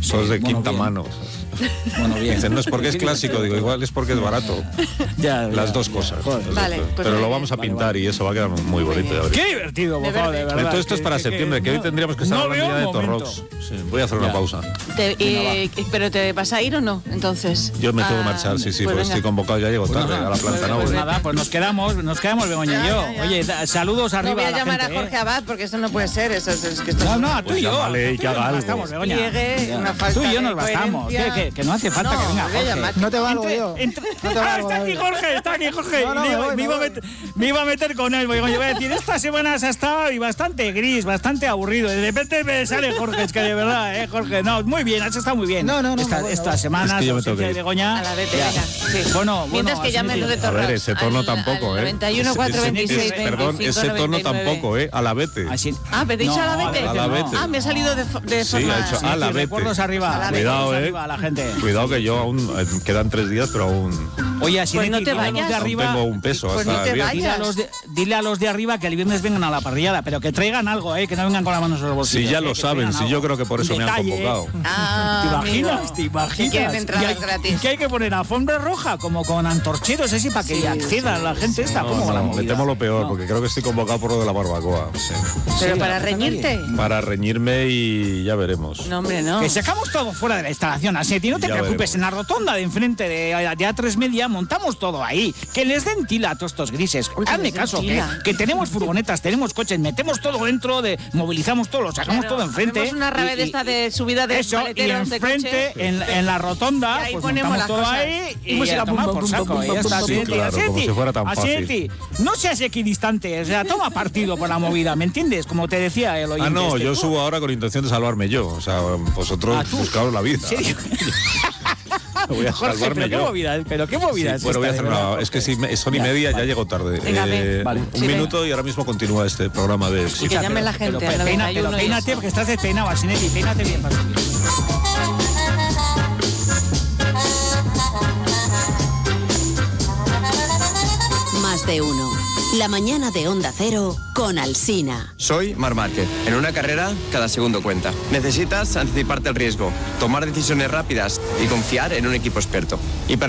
Sos de quinta mano. Bueno, bien. Dicen, no es porque es clásico, digo, igual es porque es barato. Las dos cosas. Vale, pues pero lo vamos a pintar y eso va a quedar muy bonito. Qué divertido, por favor, de verdad. Entonces esto es para septiembre, que hoy tendríamos que estar hablando ya de Torrox. Sí, voy a hacer una pausa. ¿Pero te vas a ir o no, entonces? Yo me tengo que marchar, sí, porque estoy convocado, ya llego tarde a la planta. Pues nada, pues nos quedamos Begoña y yo. Oye, saludos arriba. No voy a llamar a Jorge Abad, porque eso no puede ser. Eso es que no, tú y yo. Llámale y que haga algo. Bastamos, Begoña. Tú y yo nos bastamos. Que no hace falta que venga Jorge. No te valgo yo. Está aquí Jorge. Me iba a meter con él. Yo voy a decir, esta semana has estado y bastante gris, bastante aburrido. De repente me sale Jorge, es que de verdad, Jorge. No, muy bien, has estado muy bien. No. Esta semana, es que yo me tengo que ir. Begoña. A la vete, venga. Sí. Bueno, mientras que llamen los de Torrox. A ver, ese tono tampoco, 91 426 Perdón, ese tono tampoco, a la vete. ¿me dicho a la vete? A la vete. Me ha salido de forma... Sí, ha hecho a la vete. Recuerdos arriba. Cuidado, a la gente. Cuidado que yo aún quedan 3 días, pero aún... Oye, así pues no te vayas. de arriba, tengo un peso pues hasta no te el viernes. vayas. Dile a los de arriba que el viernes vengan a la parrillada, pero que traigan algo, que no vengan con las manos en los bolsillos. Sí, ya lo saben, sí, yo creo que por eso me han convocado. ¿Te imaginas? Quieren entrar gratis. Que hay que poner alfombra roja, como con antorcheros, así, para que acceda la gente esta. Me temo lo peor, porque creo que estoy convocado por lo de la barbacoa. Sí. ¿Pero para reñirte? Para reñirme y ya veremos. No, hombre, no. Que sacamos todo fuera de la instalación, así, no te preocupes, en la rotonda de enfrente de A3 Media montamos todo ahí. Que les den tila a todos estos grises. Hazme caso, que tenemos furgonetas, tenemos coches, metemos todo dentro, movilizamos todo, lo sacamos todo enfrente. Hacemos una rave de esta de subida de eso, y enfrente, en la rotonda, ahí pues ponemos montamos todo cosas. ahí y ya toma por saco. Sí, claro, como si fuera tan fácil. No seas equidistante, o sea, toma partido por la movida, ¿me entiendes? Como te decía el oyente. No, yo subo ahora con intención de salvarme yo. O sea, vosotros buscaos la vida. ¿Sí? Voy a Jorge, salvarme yo. ¿Pero qué movida es bueno, voy a esta, hacer una... Es que si son y media, ya llego tarde. Un minuto y ahora mismo continúa este programa de... Que llame la gente. Pero peínate, porque estás despeinado, Asinetti. Peínate bien para subir. Más de uno. La mañana de Onda Cero con Alsina. Soy Marc Márquez. En una carrera, cada segundo cuenta. Necesitas anticiparte al riesgo, tomar decisiones rápidas y confiar en un equipo experto. Y